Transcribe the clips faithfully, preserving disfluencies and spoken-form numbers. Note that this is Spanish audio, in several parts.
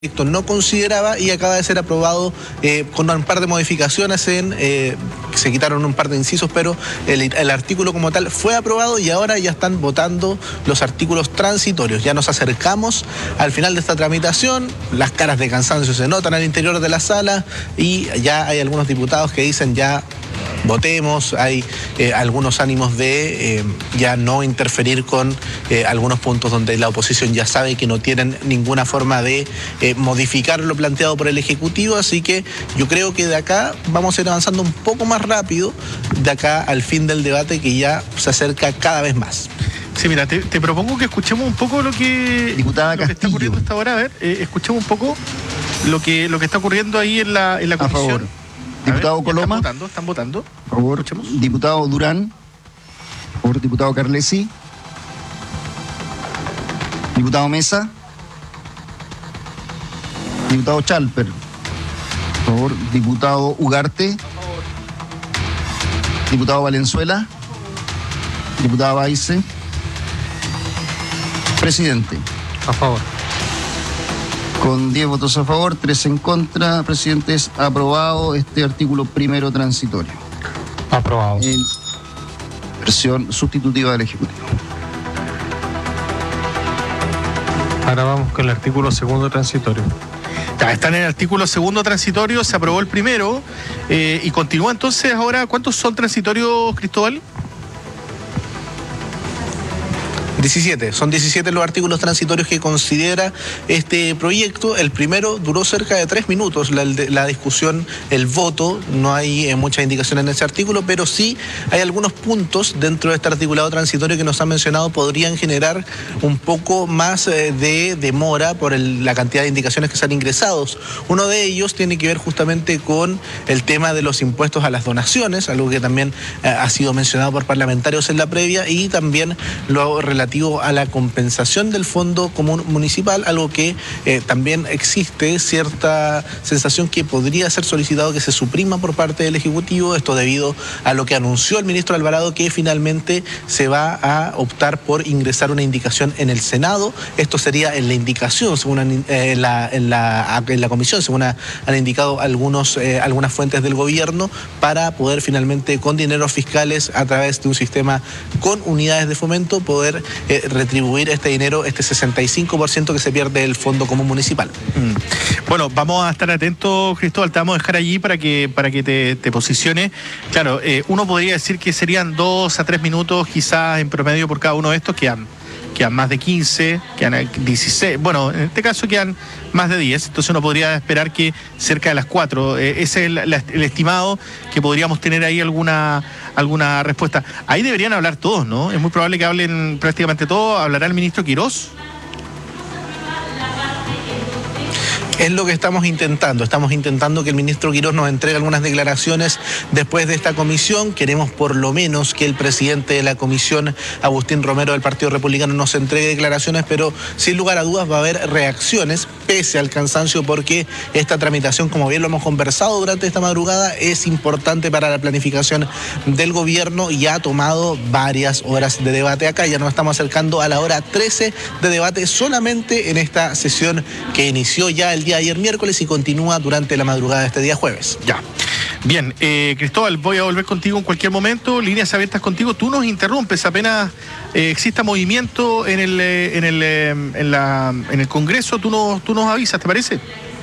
proyecto no consideraba y acaba de ser aprobado eh, con un par de modificaciones, en eh, se quitaron un par de incisos, pero el, el artículo como tal fue aprobado y ahora ya están votando los artículos transitorios. Ya nos acercamos al final de esta tramitación, las caras de cansancio se notan al interior de la sala y ya hay algunos diputados que dicen ya votemos, hay eh, algunos ánimos de eh, ya no interferir con eh, algunos puntos donde la oposición ya sabe que no tienen ninguna forma de eh, modificar lo planteado por el Ejecutivo, así que yo creo que de acá vamos a ir avanzando un poco más rápido, de acá al fin del debate que ya se acerca cada vez más. Sí, mira, te, te propongo que escuchemos un poco lo que, Diputada lo que está ocurriendo hasta ahora. A ver, eh, escuchemos un poco lo que, lo que está ocurriendo ahí en la, en la comisión. A favor. Diputado ver, Coloma. Están votando, están votando. Por favor. Escuchemos. Diputado Durán. Por favor, diputado Carlesi. Diputado Mesa. Diputado Chalper. Por favor, diputado Ugarte. Diputado Valenzuela. Diputada Baice. Presidente. A favor. Con diez votos a favor, tres en contra, presidente, es aprobado este artículo primero transitorio. Aprobado. En versión sustitutiva del Ejecutivo. Ahora vamos con el artículo segundo transitorio. Ya, están en el artículo segundo transitorio, se aprobó el primero eh, y continúa entonces ahora. ¿Cuántos son transitorios, Cristóbal? diecisiete, son diecisiete los artículos transitorios que considera este proyecto. El primero duró cerca de tres minutos, la, la discusión, el voto, no hay eh, muchas indicaciones en ese artículo, pero sí hay algunos puntos dentro de este articulado transitorio que nos han mencionado podrían generar un poco más eh, de demora por el, la cantidad de indicaciones que se han ingresado. Uno de ellos tiene que ver justamente con el tema de los impuestos a las donaciones, algo que también eh, ha sido mencionado por parlamentarios en la previa, y también lo relativo a la compensación del Fondo Común Municipal, algo que eh, también existe cierta sensación que podría ser solicitado que se suprima por parte del Ejecutivo, esto debido a lo que anunció el ministro Alvarado, que finalmente se va a optar por ingresar una indicación en el Senado. Esto sería en la indicación, según han, eh, la, en, la, en la comisión, según ha, han indicado algunos, eh, algunas fuentes del gobierno, para poder finalmente con dineros fiscales a través de un sistema con unidades de fomento poder Eh, retribuir este dinero, este sesenta y cinco por ciento que se pierde del Fondo Común Municipal. Mm. Bueno, vamos a estar atentos, Cristóbal, te vamos a dejar allí para que, para que te, te posicione. Claro, eh, uno podría decir que serían dos a tres minutos quizás en promedio por cada uno de estos, quedan, quedan más de quince, quedan dieciséis, bueno, en este caso quedan más de diez, entonces uno podría esperar que cerca de las cuatro, eh, ese es el, la, el estimado, que podríamos tener ahí alguna, alguna respuesta. Ahí deberían hablar todos, ¿no? Es muy probable que hablen prácticamente todos. ¿Hablará el ministro Quirós? Es lo que estamos intentando, estamos intentando que el ministro Quirós nos entregue algunas declaraciones después de esta comisión. Queremos por lo menos que el presidente de la comisión, Agustín Romero del Partido Republicano, nos entregue declaraciones, pero sin lugar a dudas va a haber reacciones, pese al cansancio, porque esta tramitación, como bien lo hemos conversado durante esta madrugada, es importante para la planificación del gobierno y ha tomado varias horas de debate acá. Ya nos estamos acercando a la hora trece de debate solamente en esta sesión que inició ya el día ayer miércoles y continúa durante la madrugada de este día jueves. Ya. Bien, eh, Cristóbal, voy a volver contigo en cualquier momento, líneas abiertas contigo, tú nos interrumpes apenas eh, exista movimiento en el, eh, en, el, eh, en, la, en el Congreso, tú nos, tú nos avisas, ¿te parece?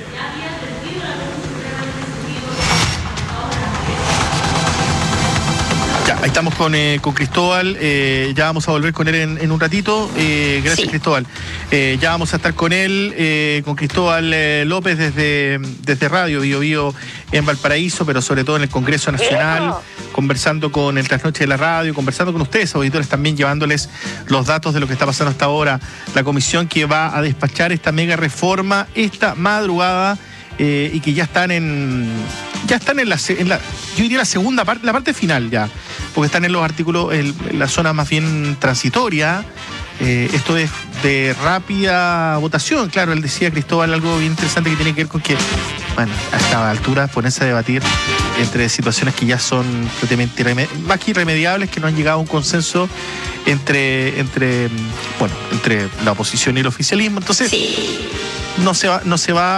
Ahí estamos con, eh, con Cristóbal, eh, ya vamos a volver con él en, en un ratito. Eh, gracias, sí. Cristóbal. Eh, ya vamos a estar con él, eh, con Cristóbal eh, López desde, desde Radio Bio Bio en Valparaíso, pero sobre todo en el Congreso Nacional, conversando con el Trasnoche de la Radio, conversando con ustedes, auditores, también llevándoles los datos de lo que está pasando hasta ahora. La comisión que va a despachar esta mega reforma esta madrugada eh, y que ya están en... Ya están en la, en la, yo diría la segunda parte, la parte final ya, porque están en los artículos, en, en la zona más bien transitoria. Eh, esto es de rápida votación. Claro, él decía, Cristóbal, algo bien interesante que tiene que ver con que, bueno, a esta altura ponerse a debatir entre situaciones que ya son más que irremediables, que no han llegado a un consenso entre, entre, bueno, entre la oposición y el oficialismo. Entonces, sí. no se va, no se va